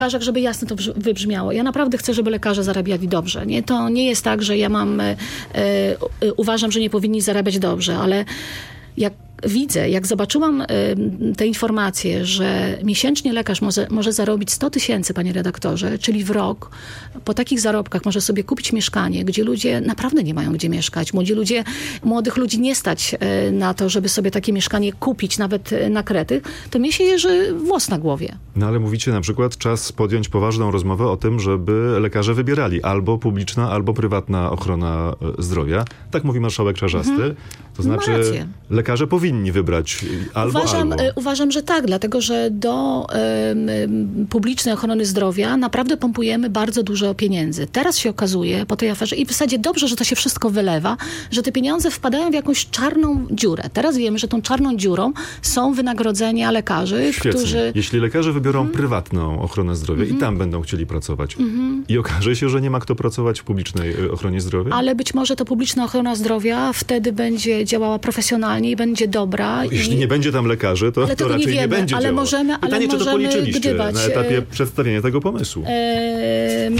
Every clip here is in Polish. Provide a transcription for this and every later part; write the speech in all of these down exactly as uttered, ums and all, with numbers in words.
lekarzach, żeby jasno to wybrzmiało. Ja naprawdę chcę, żeby lekarze zarabiali dobrze. Nie? To nie jest tak, że ja mam, e, e, uważam, że nie powinni zarabiać dobrze, ale jak widzę, jak zobaczyłam y, te informacje, że miesięcznie lekarz może, może zarobić sto tysięcy, panie redaktorze, czyli w rok, po takich zarobkach może sobie kupić mieszkanie, gdzie ludzie naprawdę nie mają gdzie mieszkać. Młodzi ludzie, młodych ludzi nie stać y, na to, żeby sobie takie mieszkanie kupić, nawet y, na kredyt, to mnie się jeży włos na głowie. No ale mówicie na przykład, czas podjąć poważną rozmowę o tym, żeby lekarze wybierali albo publiczna, albo prywatna ochrona zdrowia. Tak mówi marszałek Czarzasty. Mhm. To znaczy lekarze powinni wybrać albo uważam, albo. Uważam, że tak, dlatego że do um, publicznej ochrony zdrowia naprawdę pompujemy bardzo dużo pieniędzy. Teraz się okazuje po tej aferze i w zasadzie dobrze, że to się wszystko wylewa, że te pieniądze wpadają w jakąś czarną dziurę. Teraz wiemy, że tą czarną dziurą są wynagrodzenia lekarzy, Świetnie. którzy... Jeśli lekarze wybiorą mm. prywatną ochronę zdrowia mm. i tam będą chcieli pracować mm. i okaże się, że nie ma kto pracować w publicznej ochronie zdrowia? Ale być może to publiczna ochrona zdrowia wtedy będzie działała profesjonalnie i będzie dobra. Jeśli i... nie będzie tam lekarzy, to, to raczej nie, wiemy, nie będzie ale działała. możemy, Pytanie, ale czy możemy to policzyliście gdybać. na etapie przedstawienia tego pomysłu? Eee,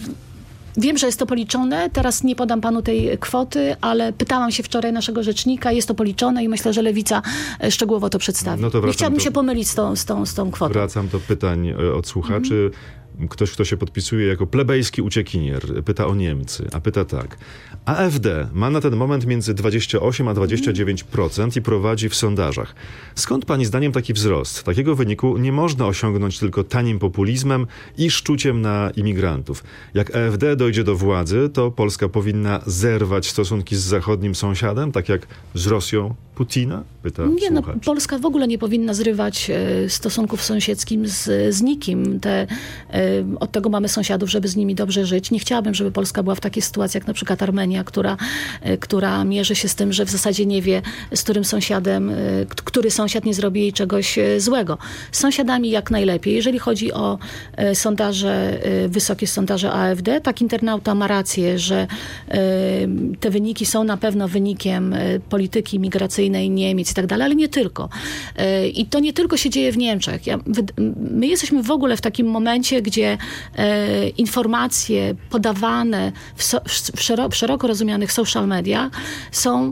Wiem, że jest to policzone. Teraz nie podam panu tej kwoty, ale pytałam się wczoraj naszego rzecznika. Jest to policzone i myślę, że Lewica szczegółowo to przedstawi. No to nie chciałabym się pomylić z tą, z, tą, z tą kwotą. Wracam do pytań od słuchaczy. Mhm. Ktoś, kto się podpisuje jako plebejski uciekinier, pyta o Niemcy, a pyta tak. A F D ma na ten moment między dwadzieścia osiem a dwadzieścia dziewięć procent i prowadzi w sondażach. Skąd pani zdaniem taki wzrost? Takiego wyniku nie można osiągnąć tylko tanim populizmem i szczuciem na imigrantów. Jak A F D dojdzie do władzy, to Polska powinna zerwać stosunki z zachodnim sąsiadem, tak jak z Rosją Putina? Pyta Nie, no, słuchacz. Polska w ogóle nie powinna zrywać e, stosunków sąsiedzkim z, z nikim. Te, e, od tego mamy sąsiadów, żeby z nimi dobrze żyć. Nie chciałabym, żeby Polska była w takiej sytuacji jak na przykład Armenia, która, e, która mierzy się z tym, że w zasadzie nie wie, z którym sąsiadem, e, który sąsiad nie zrobi jej czegoś e, złego. Z sąsiadami jak najlepiej. Jeżeli chodzi o e, sondaże, e, wysokie sondaże A F D, tak internauta ma rację, że e, te wyniki są na pewno wynikiem e, polityki migracyjnej Niemiec i tak dalej, ale nie tylko. I to nie tylko się dzieje w Niemczech. Ja, my jesteśmy w ogóle w takim momencie, gdzie e, informacje podawane w, so, w, szeroko, w szeroko rozumianych social mediach są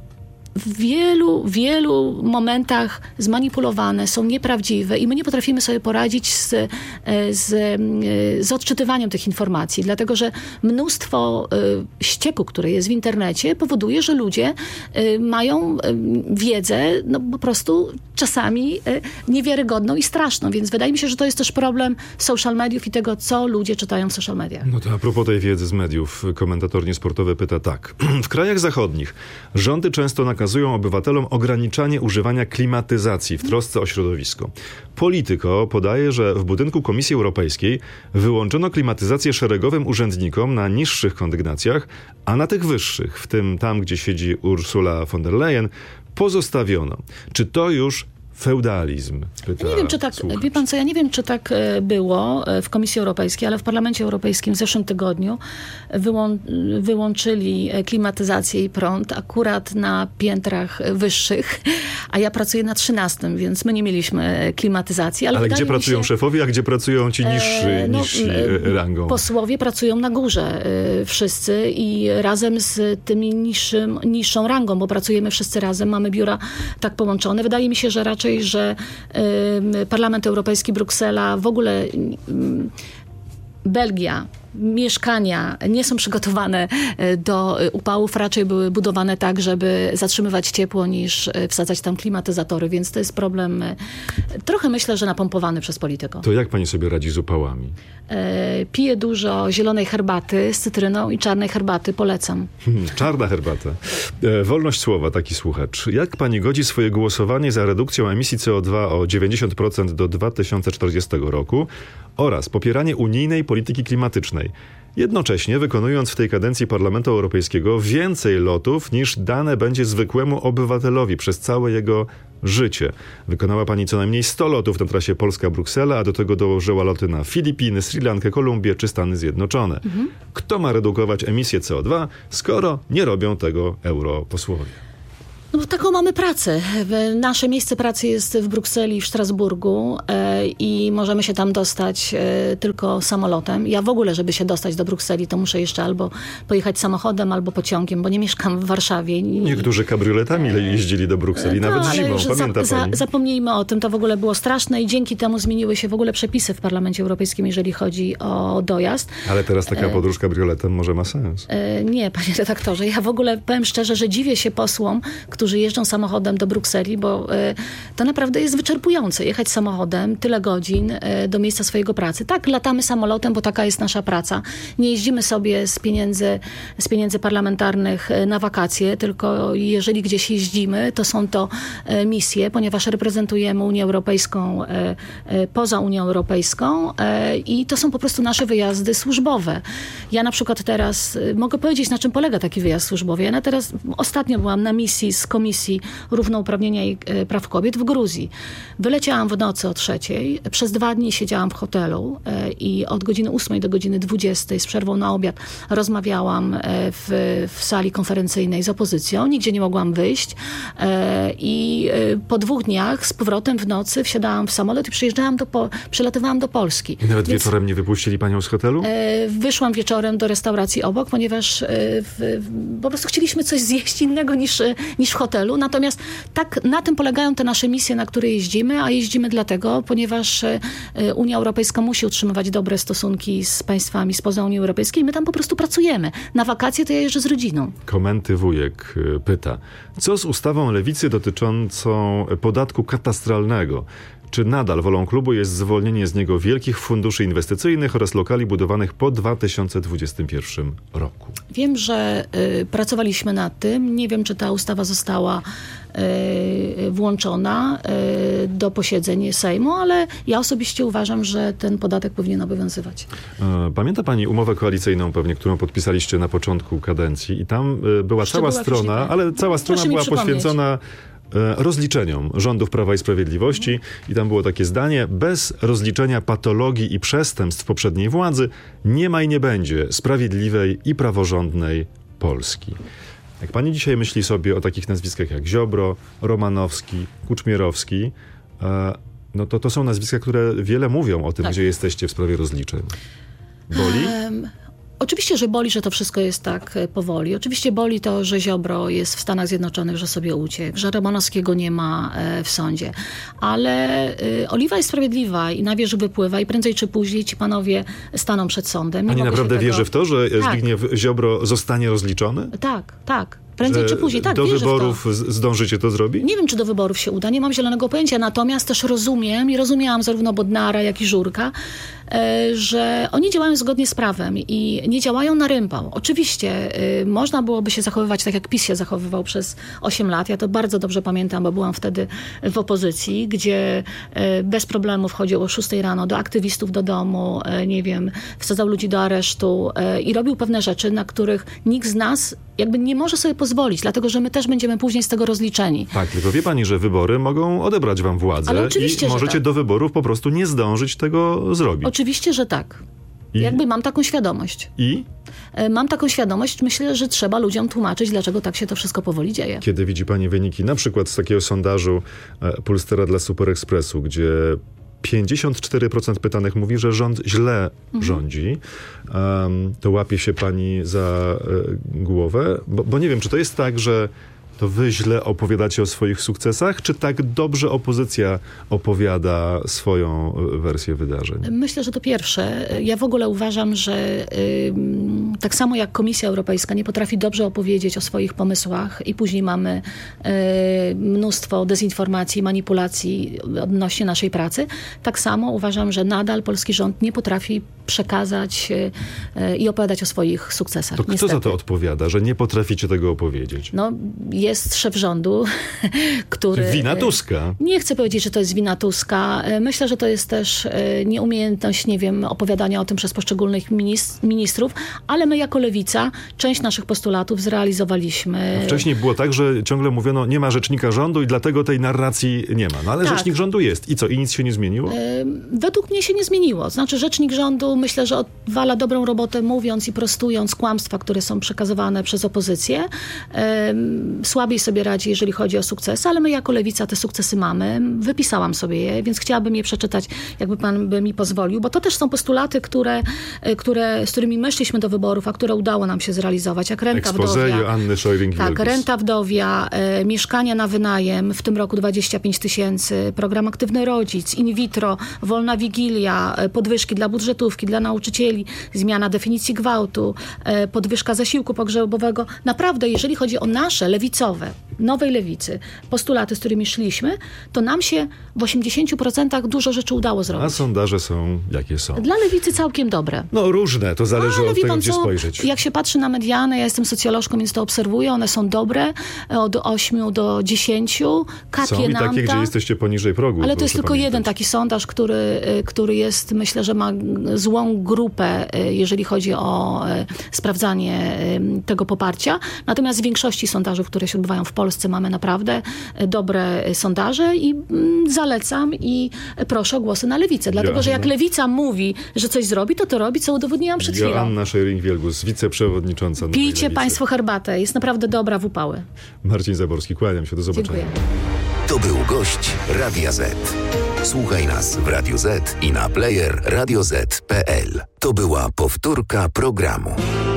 w wielu, wielu momentach zmanipulowane, są nieprawdziwe i my nie potrafimy sobie poradzić z, z, z odczytywaniem tych informacji, dlatego że mnóstwo ścieku, które jest w internecie, powoduje, że ludzie mają wiedzę no, po prostu czasami niewiarygodną i straszną, więc wydaje mi się, że to jest też problem social mediów i tego, co ludzie czytają w social mediach. No to a propos tej wiedzy z mediów, komentator niesportowy pyta tak. W krajach zachodnich rządy często nakazują nakazują obywatelom ograniczanie używania klimatyzacji w trosce o środowisko. Polityko podaje, że w budynku Komisji Europejskiej wyłączono klimatyzację szeregowym urzędnikom na niższych kondygnacjach, a na tych wyższych, w tym tam, gdzie siedzi Ursula von der Leyen, pozostawiono. Czy to już feudalizm? Pyta nie wiem, czy tak, słuchacz. Wie pan co, ja nie wiem, czy tak było w Komisji Europejskiej, ale w Parlamencie Europejskim w zeszłym tygodniu wyłą- wyłączyli klimatyzację i prąd akurat na piętrach wyższych, a ja pracuję na trzynastym, więc my nie mieliśmy klimatyzacji. Ale, ale gdzie pracują się, szefowie, a gdzie pracują ci niższy, e, no, niżsi rangą? Posłowie pracują na górze y, wszyscy i razem z tymi niższym, niższą rangą, bo pracujemy wszyscy razem, mamy biura tak połączone. Wydaje mi się, że raczej że y, Parlament Europejski, Bruksela, w ogóle y, Belgia, mieszkania nie są przygotowane do upałów, raczej były budowane tak, żeby zatrzymywać ciepło, niż wsadzać tam klimatyzatory, więc to jest problem trochę, myślę, że napompowany przez polityków. To jak pani sobie radzi z upałami? E, piję dużo zielonej herbaty z cytryną i czarnej herbaty, polecam. Hmm, czarna herbata. E, wolność słowa, taki słuchacz. Jak pani godzi swoje głosowanie za redukcją emisji C O dwa o dziewięćdziesiąt procent do dwa tysiące czterdziestego roku oraz popieranie unijnej polityki klimatycznej, jednocześnie wykonując w tej kadencji Parlamentu Europejskiego więcej lotów niż dane będzie zwykłemu obywatelowi przez całe jego życie. Wykonała pani co najmniej sto lotów na trasie Polska-Bruksela, a do tego dołożyła loty na Filipiny, Sri Lankę, Kolumbię czy Stany Zjednoczone. Mhm. Kto ma redukować emisję C O dwa, skoro nie robią tego europosłowie? No bo taką mamy pracę. Nasze miejsce pracy jest w Brukseli, w Strasburgu e, i możemy się tam dostać e, tylko samolotem. Ja w ogóle, żeby się dostać do Brukseli, to muszę jeszcze albo pojechać samochodem, albo pociągiem, bo nie mieszkam w Warszawie. Niektórzy kabrioletami jeździli do Brukseli, no, nawet zimą, pamięta za, pani? Za, zapomnijmy o tym, to w ogóle było straszne i dzięki temu zmieniły się w ogóle przepisy w Parlamencie Europejskim, jeżeli chodzi o dojazd. Ale teraz taka podróż kabrioletem może ma sens. E, nie, panie redaktorze, ja w ogóle powiem szczerze, że dziwię się posłom, którzy jeżdżą samochodem do Brukseli, bo e, to naprawdę jest wyczerpujące. Jechać samochodem tyle godzin e, do miejsca swojego pracy. Tak, latamy samolotem, bo taka jest nasza praca. Nie jeździmy sobie z pieniędzy, z pieniędzy parlamentarnych e, na wakacje, tylko jeżeli gdzieś jeździmy, to są to e, misje, ponieważ reprezentujemy Unię Europejską e, e, poza Unią Europejską e, i to są po prostu nasze wyjazdy służbowe. Ja na przykład teraz e, mogę powiedzieć, na czym polega taki wyjazd służbowy. Ja na teraz ostatnio byłam na misji z Komisji Równouprawnienia i e, Praw Kobiet w Gruzji. Wyleciałam w nocy o trzeciej. Przez dwa dni siedziałam w hotelu e, i od godziny ósmej do godziny dwudziestej z przerwą na obiad rozmawiałam e, w, w sali konferencyjnej z opozycją. Nigdzie nie mogłam wyjść e, i e, po dwóch dniach z powrotem w nocy wsiadałam w samolot i przyjeżdżałam do, po, przylatywałam do Polski. I nawet Więc, wieczorem nie wypuścili panią z hotelu? e, wyszłam wieczorem do restauracji obok, ponieważ e, w, w, po prostu chcieliśmy coś zjeść innego niż, niż w hotelu. Natomiast tak na tym polegają te nasze misje, na które jeździmy, a jeździmy dlatego, ponieważ e, Unia Europejska musi utrzymywać dobre stosunki z państwami spoza Unii Europejskiej i my tam po prostu pracujemy. Na wakacje to ja jeżdżę z rodziną. Komenty Wujek y, pyta, co z ustawą Lewicy dotyczącą podatku katastralnego? Czy nadal wolą klubu jest zwolnienie z niego wielkich funduszy inwestycyjnych oraz lokali budowanych po dwa tysiące dwudziestym pierwszym roku? Wiem, że y, pracowaliśmy nad tym. Nie wiem, czy ta ustawa została y, włączona y, do posiedzeń Sejmu, ale ja osobiście uważam, że ten podatek powinien obowiązywać. E, Pamięta pani umowę koalicyjną pewnie, którą podpisaliście na początku kadencji i tam y, była cała strona, ale cała strona Proszę mi była przypomnieć. poświęcona rozliczeniom rządów Prawa i Sprawiedliwości i tam było takie zdanie: bez rozliczenia patologii i przestępstw poprzedniej władzy nie ma i nie będzie sprawiedliwej i praworządnej Polski. Jak pani dzisiaj myśli sobie o takich nazwiskach jak Ziobro, Romanowski, Kuczmierowski, no to to są nazwiska, które wiele mówią o tym, Tak. gdzie jesteście w sprawie rozliczeń. Boli? Um, Oczywiście, że boli, że to wszystko jest tak e, powoli. Oczywiście boli to, że Ziobro jest w Stanach Zjednoczonych, że sobie uciekł, że Romanowskiego nie ma e, w sądzie. Ale e, oliwa jest sprawiedliwa i na wierzch wypływa i prędzej czy później ci panowie staną przed sądem. Pani mogę się naprawdę tego- wierzy w to, że Tak. Zbigniew Ziobro zostanie rozliczony? Tak, tak. Prędzej Że czy później. Tak, do wierzę w to. wyborów z- zdążycie to zrobić? Nie wiem, czy do wyborów się uda, nie mam zielonego pojęcia, natomiast też rozumiem i rozumiałam zarówno Bodnara, jak i Żurka, e, że oni działają zgodnie z prawem i nie działają na rympał. Oczywiście e, można byłoby się zachowywać tak, jak PiS się zachowywał przez osiem lat. Ja to bardzo dobrze pamiętam, bo byłam wtedy w opozycji, gdzie e, bez problemu wchodził o szóstej rano do aktywistów do domu, e, nie wiem, wsadzał ludzi do aresztu e, i robił pewne rzeczy, na których nikt z nas jakby nie może sobie pozwolić, dlatego że my też będziemy później z tego rozliczeni. Tak, tylko wie pani, że wybory mogą odebrać wam władzę Ale oczywiście, i że możecie tak. do wyborów po prostu nie zdążyć tego zrobić. Oczywiście, że tak. I, Jakby mam taką świadomość. I E, Mam taką świadomość. Myślę, że trzeba ludziom tłumaczyć, dlaczego tak się to wszystko powoli dzieje. kiedy widzi pani wyniki, na przykład z takiego sondażu e, Polstera dla Super Expressu, gdzie pięćdziesiąt cztery procent pytanych mówi, że rząd źle rządzi, um, to łapie się pani za e, głowę, bo, bo nie wiem, czy to jest tak, że to wy źle opowiadacie o swoich sukcesach, czy tak dobrze opozycja opowiada swoją e, wersję wydarzeń? Myślę, że to pierwsze. Ja w ogóle uważam, że ym, tak samo jak Komisja Europejska nie potrafi dobrze opowiedzieć o swoich pomysłach i później mamy y, mnóstwo dezinformacji, manipulacji odnośnie naszej pracy, tak samo uważam, że nadal polski rząd nie potrafi przekazać y, y, i opowiadać o swoich sukcesach. To kto niestety. za to odpowiada, że nie potraficie tego opowiedzieć? No, jest szef rządu, który... Wina Tuska. Nie chcę powiedzieć, że to jest wina Tuska. Myślę, że to jest też e, nieumiejętność, nie wiem, opowiadania o tym przez poszczególnych minis- ministrów, ale my jako Lewica część naszych postulatów zrealizowaliśmy. Wcześniej było tak, że ciągle mówiono, nie ma rzecznika rządu i dlatego tej narracji nie ma. No ale Tak. rzecznik rządu jest. I co? I nic się nie zmieniło? E, Według mnie się nie zmieniło. Znaczy rzecznik rządu myślę, że odwala dobrą robotę mówiąc i prostując kłamstwa, które są przekazywane przez opozycję. E, słabiej sobie radzi, jeżeli chodzi o sukcesy, ale my jako Lewica te sukcesy mamy. Wypisałam sobie je, więc chciałabym je przeczytać, jakby pan by mi pozwolił, bo to też są postulaty, które, które, z którymi my szliśmy do wyborów, a które udało nam się zrealizować, jak renta Exposé wdowia. Joanny Scheuring-Wielgus. Tak, renta wdowia, e, mieszkania na wynajem, w tym roku dwadzieścia pięć tysięcy, program Aktywny Rodzic, in vitro, wolna wigilia, e, podwyżki dla budżetówki, dla nauczycieli, zmiana definicji gwałtu, e, podwyżka zasiłku pogrzebowego. Naprawdę, jeżeli chodzi o nasze lewicowe, nowej lewicy, postulaty, z którymi szliśmy, to nam się w osiemdziesięciu procentach dużo rzeczy udało zrobić. A sondaże są jakie są? Dla lewicy całkiem dobre. No różne, to zależy Ale od wie tego, pan gdzie co? spojrzeć. Jak się patrzy na mediany, ja jestem socjolożką, więc to obserwuję, one są dobre, od ośmiu do dziesięciu. Kapie Są i nam takie, ta. gdzie jesteście poniżej progu. Ale to jest proszę tylko pamiętać. jeden taki sondaż, który, który jest, myślę, że ma złą grupę, jeżeli chodzi o sprawdzanie tego poparcia. Natomiast w większości sondażów, które się odbywają w Polsce, mamy naprawdę dobre sondaże i zalecam i proszę o głosy na lewicę. Dlatego, Joanna. że jak lewica mówi, że coś zrobi, to to robi, co udowodniłam przed chwilą. Joanna Scheuring-Wielgus, wiceprzewodnicząca Nowej Pijcie Lewicy. państwo herbatę. Jest naprawdę dobra w upały. Marcin Zaborski, kłaniam się, do zobaczenia. Dziękuję. To był gość Radia Z. Słuchaj nas w Radio Z i na player radio zet kropka pe el. To była powtórka programu.